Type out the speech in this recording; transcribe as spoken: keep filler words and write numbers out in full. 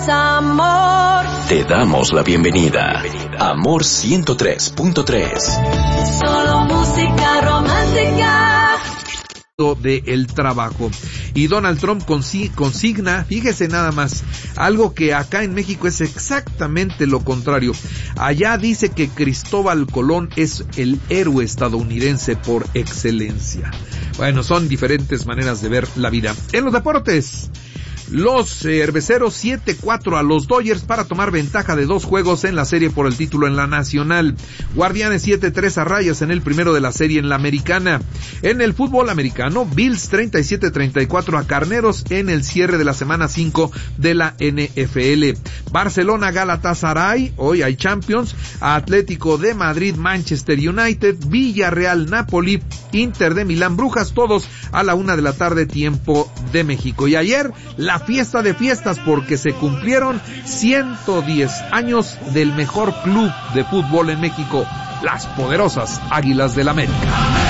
Amor. Te damos la bienvenida. Amor ciento tres punto tres. Solo música romántica. De el trabajo. Y Donald Trump consigna, fíjese nada más, algo que acá en México es exactamente lo contrario. Allá dice que Cristóbal Colón es el héroe estadounidense por excelencia. Bueno, son diferentes maneras de ver la vida. En los deportes, los cerveceros siete cuatro a los Dodgers para tomar ventaja de dos juegos en la serie por el título en la Nacional. Guardianes siete tres a Rayas en el primero de la serie en la Americana. En el fútbol americano, Bills treinta y siete treinta y cuatro a Carneros en el cierre de la semana cinco de la N F L. Barcelona Galatasaray, hoy hay Champions. Atlético de Madrid Manchester United, Villarreal Napoli, Inter de Milán Brujas, todos a la una de la tarde tiempo de México. Y ayer la fiesta de fiestas porque se cumplieron ciento diez años del mejor club de fútbol en México, las poderosas Águilas del América.